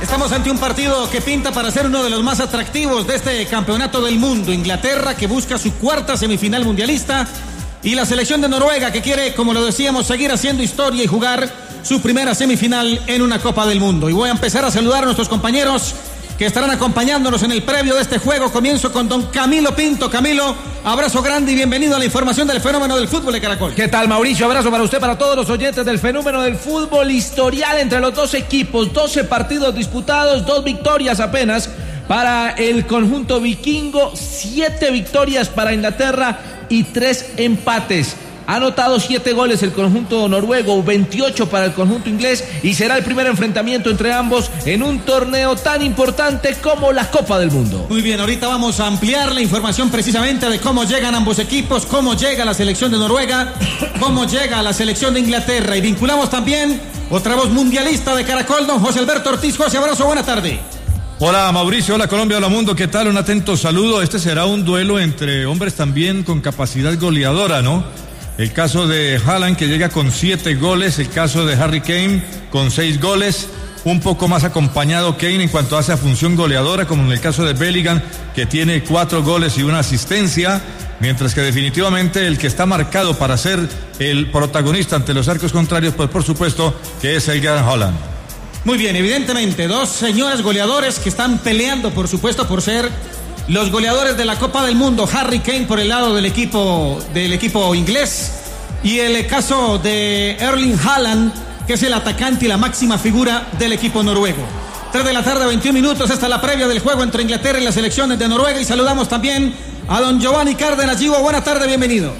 Estamos ante un partido que pinta para ser uno de los más atractivos de este campeonato del mundo. Inglaterra, que busca su cuarta semifinal mundialista, y la selección de Noruega, que quiere, como lo decíamos, seguir haciendo historia y jugar su primera semifinal en una Copa del Mundo. Y voy a empezar a saludar a nuestros compañeros que estarán acompañándonos en el previo de este juego. Comienzo con don Camilo Pinto. Camilo, abrazo grande y bienvenido a la información del fenómeno del fútbol de Caracol. ¿Qué tal, Mauricio? Abrazo para usted, para todos los oyentes del fenómeno del fútbol. Historial entre los dos equipos, 12 partidos disputados, 2 victorias apenas para el conjunto vikingo, 7 victorias para Inglaterra y 3 empates. Ha anotado 7 goles el conjunto noruego, 28 para el conjunto inglés, y será el primer enfrentamiento entre ambos en un torneo tan importante como la Copa del Mundo. Muy bien, ahorita vamos a ampliar la información precisamente de cómo llegan ambos equipos, cómo llega la selección de Noruega, cómo llega la selección de Inglaterra, y vinculamos también otra voz mundialista de Caracol, don José Alberto Ortiz. José, abrazo, buena tarde. Hola Mauricio, hola Colombia, hola mundo, ¿qué tal? Un atento saludo. Este será un duelo entre hombres también con capacidad goleadora, ¿no? El caso de Haaland, que llega con 7 goles, el caso de Harry Kane con 6 goles, un poco más acompañado Kane en cuanto hace a función goleadora, como en el caso de Bellingham, que tiene 4 goles y una asistencia, mientras que definitivamente el que está marcado para ser el protagonista ante los arcos contrarios, pues por supuesto que es el gran Haaland. Muy bien, evidentemente, 2 señores goleadores que están peleando, por supuesto, por ser los goleadores de la Copa del Mundo. Harry Kane por el lado del equipo inglés, y el caso de Erling Haaland, que es el atacante y la máxima figura del equipo noruego. 3 de la tarde, 21 minutos, esta es la previa del juego entre Inglaterra y las selecciones de Noruega, y saludamos también a don Giovanni Cárdenas. Givo, buena tarde, bienvenido.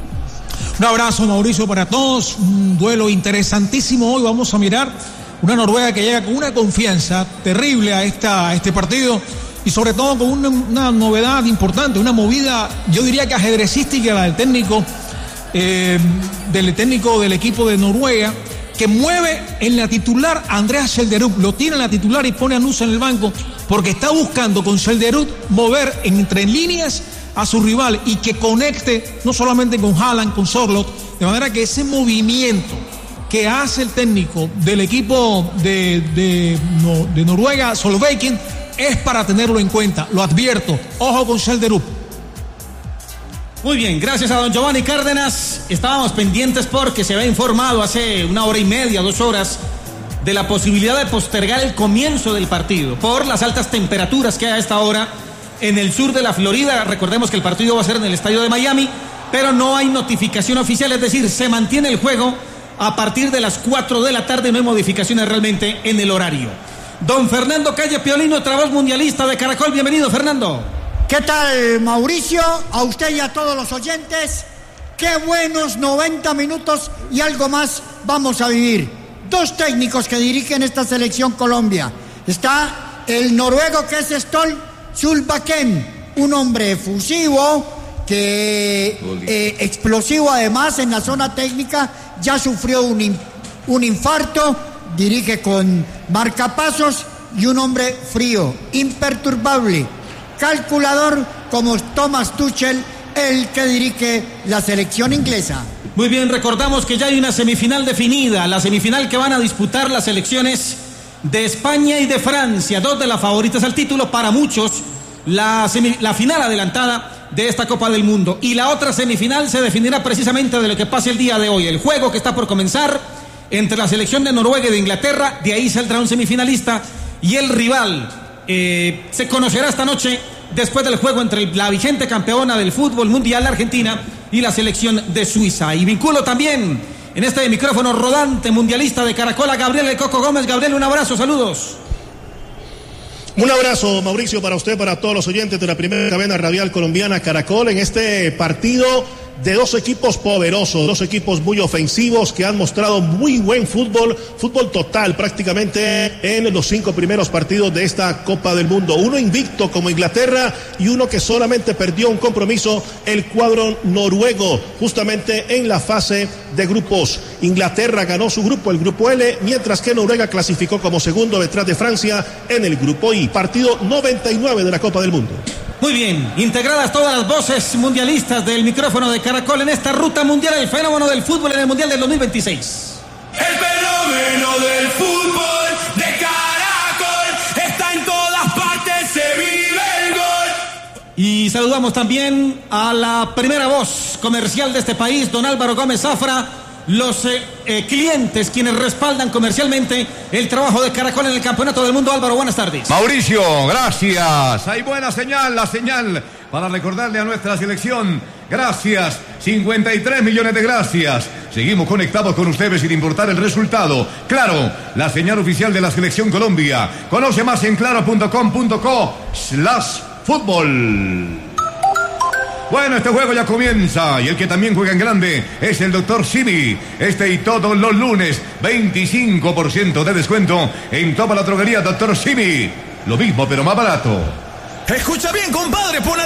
Un abrazo, Mauricio, para todos. Un duelo interesantísimo. Hoy vamos a mirar una Noruega que llega con una confianza terrible a este partido, y sobre todo con una novedad importante, una movida, yo diría que ajedrecística, la del técnico del equipo de Noruega, que mueve en la titular a Andreas Schjelderup, lo tira en la titular y pone a Nusa en el banco, porque está buscando con Schjelderup mover entre líneas a su rival y que conecte no solamente con Haaland, con Sørloth, de manera que ese movimiento que hace el técnico del equipo de Noruega, Solbakken, es para tenerlo en cuenta. Lo advierto, ojo con Schjelderup. Muy bien, gracias a don Giovanni Cárdenas. Estábamos pendientes porque se había informado hace 1 hora y media, 2 horas, de la posibilidad de postergar el comienzo del partido por las altas temperaturas que hay a esta hora en el sur de la Florida. Recordemos que el partido va a ser en el estadio de Miami, pero no hay notificación oficial, es decir, se mantiene el juego a partir de las 4 de la tarde, no hay modificaciones realmente en el horario. Don Fernando Calle Piolín, otra voz mundialista de Caracol, bienvenido, Fernando. ¿Qué tal, Mauricio? A usted y a todos los oyentes, qué buenos 90 minutos y algo más vamos a vivir. 2 técnicos que dirigen esta selección Colombia. Está el noruego, que es Ståle Solbakken, un hombre efusivo, explosivo además en la zona técnica, ya sufrió un infarto, dirige con marcapasos, y un hombre frío, imperturbable, calculador, como Thomas Tuchel, el que dirige la selección inglesa. Muy bien, recordamos que ya hay una semifinal definida, la semifinal que van a disputar las selecciones de España y de Francia, 2 de las favoritas al título, para muchos la final adelantada de esta Copa del Mundo, y la otra semifinal se definirá precisamente de lo que pase el día de hoy, el juego que está por comenzar entre la selección de Noruega y de Inglaterra. De ahí saldrá un semifinalista, y el rival se conocerá esta noche después del juego entre la vigente campeona del fútbol mundial, Argentina, y la selección de Suiza. Y vinculo también en este micrófono rodante mundialista de Caracol a Gabriel El Coco Gómez. Gabriel, un abrazo, saludos. Un abrazo, Mauricio, para usted, para todos los oyentes de la primera cadena radial colombiana Caracol, en este partido de 2 equipos poderosos, 2 equipos muy ofensivos que han mostrado muy buen fútbol total prácticamente en los 5 primeros partidos de esta Copa del Mundo. Uno invicto como Inglaterra y uno que solamente perdió un compromiso, el cuadro noruego, justamente en la fase de grupos. Inglaterra ganó su grupo, el grupo L, mientras que Noruega clasificó como segundo detrás de Francia en el grupo I. Partido 99 de la Copa del Mundo. Muy bien, integradas todas las voces mundialistas del micrófono de Caracol en esta ruta mundial, el fenómeno del fútbol en el Mundial del 2026. El fenómeno del fútbol de Caracol saludamos también a la primera voz comercial de este país, don Álvaro Gómez Zafra, los clientes quienes respaldan comercialmente el trabajo de Caracol en el Campeonato del Mundo. Álvaro, buenas tardes. Mauricio, gracias. Hay buena señal, la señal para recordarle a nuestra selección. Gracias, 53 millones de gracias. Seguimos conectados con ustedes sin importar el resultado. Claro, la señal oficial de la Selección Colombia. Conoce más en claro.com.co/fútbol. Bueno, este juego ya comienza y el que también juega en grande es el Dr. Simi. Este y todos los lunes, 25% de descuento en toda la droguería Dr. Simi. Lo mismo pero más barato. Escucha bien, compadre, pon